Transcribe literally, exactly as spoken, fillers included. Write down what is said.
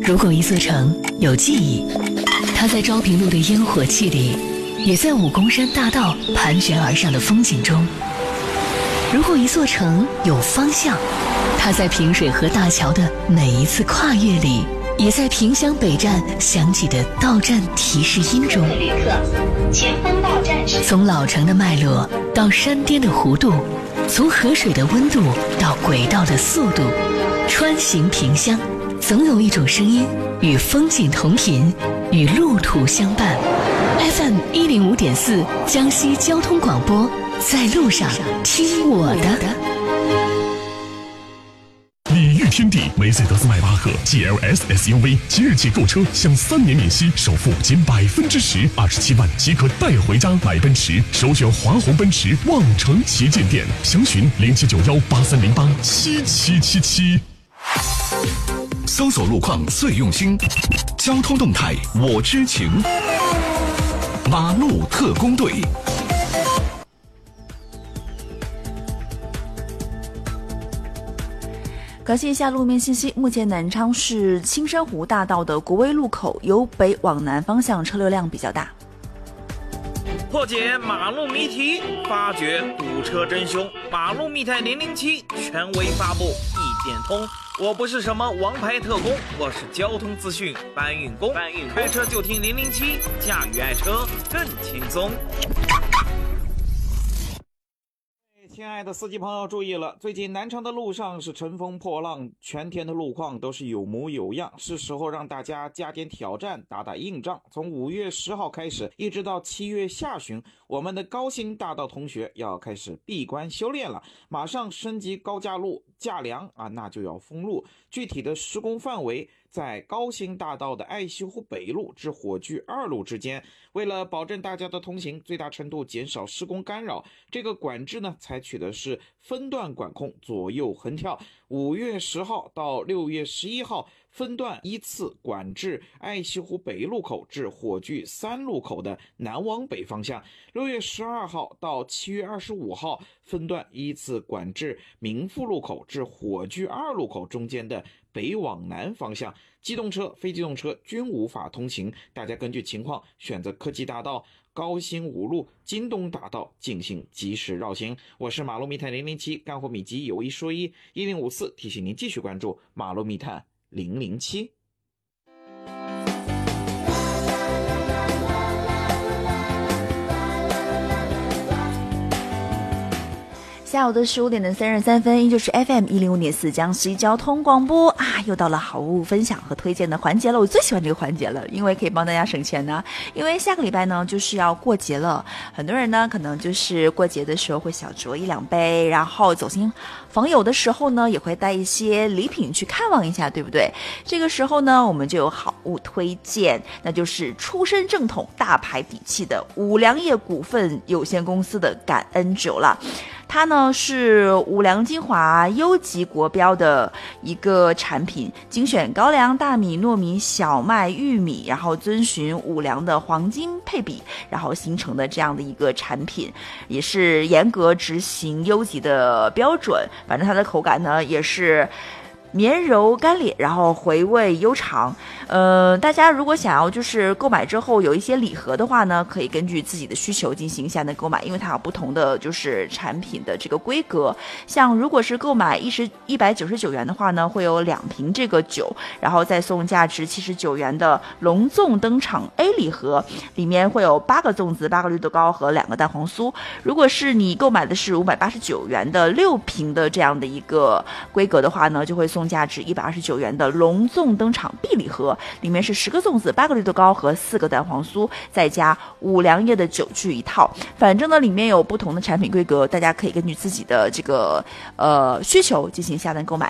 如果一座城有记忆，它在昭平路的烟火气里，也在武功山大道盘旋而上的风景中。如果一座城有方向，它在平水河大桥的每一次跨越里，也在萍乡北站响起的到站提示音中。 旅客，前方到站是。 从老城的脉络到山巅的弧度，从河水的温度到轨道的速度，穿行萍乡，总有一种声音与风景同频，与路途相伴。F M 一零五点四，江西交通广播，在路上听我的。 礼遇天地，梅赛德斯迈巴赫 G L S S U V 即日起购车享三年免息，首付仅百分之十，二十七万即可带回家。买奔驰，首选华虹奔驰望城旗舰店，详询零七九幺八三零八七七七七。 搜索路况最用心，交通动态我知情。马路特工队。 感谢一下路面信息，目前南昌市青山湖大道的国威路口由北往南方向车流量比较大。 破解马路谜题，发掘堵车真凶。马路密探零零七权威发布，一点通。我不是什么王牌特工，我是交通资讯搬运工。搬运开车就听零零七，驾驭爱车更轻松。亲爱的司机朋友注意了，最近南昌的路上是乘风破浪，全天的路况都是有模有样，是时候让大家加点挑战，打打硬仗。从五月十号开始一直到七月下旬，我们的高新大道同学要开始闭关修炼了，马上升级高架路架梁啊，那就要封路。具体的施工范围在高新大道的爱西湖北路至火炬二路之间。为了保证大家的通行，最大程度减少施工干扰，这个管制呢采取的是分段管控，左右横跳。五月十号到六月十一号分段依次管制爱西湖北路口至火炬三路口的南往北方向。六月十二号到七月二十五号分段依次管制民富路口至火炬二路口中间的北往南方向。机动车、非机动车均无法通行，大家根据情况选择科技大道、高新五路、京东大道进行及时绕行。我是马路密探零零七，干货秘籍有一说一，一零五四提醒您继续关注马路密探零零七。 下午的十五点的三十三分，依旧是 F M 一零五点四江西交通广播啊，又到了好物分享和推荐的环节了。我最喜欢这个环节了，因为可以帮大家省钱呢。因为下个礼拜呢就是要过节了，很多人呢可能就是过节的时候会小酌一两杯，然后走亲访友的时候呢也会带一些礼品去看望一下，对不对？这个时候呢我们就有好物推荐，那就是出身正统、大牌底气的五粮液股份有限公司的感恩酒了。它呢是五粮精华优级国标的一个产品，精选高粱、大米、糯米、小麦、玉米，然后遵循五粮的黄金配比，然后形成的这样的一个产品，也是严格执行优级的标准。反正它的口感呢也是绵柔干裂，然后回味悠长。呃，大家如果想要就是购买之后有一些礼盒的话呢，可以根据自己的需求进行一下的购买，因为它有不同的就是产品的这个规格。像如果是购买一十一百九十九元的话呢，会有两瓶这个酒，然后再送价值七十九元的隆重登场 A 礼盒，里面会有八个粽子、八个绿豆糕和两个蛋黄酥。如果是你购买的是五百八十九元的六瓶的这样的一个规格的话呢，就会送价值一百二十九元的隆重登场 B 礼盒，里面是十个粽子、八个绿豆糕和四个蛋黄酥，再加五粮液的酒具一套。反正呢，里面有不同的产品规格，大家可以根据自己的这个呃需求进行下单购买。